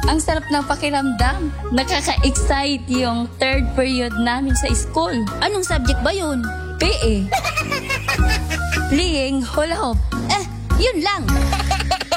Ang sarap ng pakiramdam. Nakaka-excite yung third period namin sa school. Anong subject ba yun? PE. Playing hula hoop. Yun lang.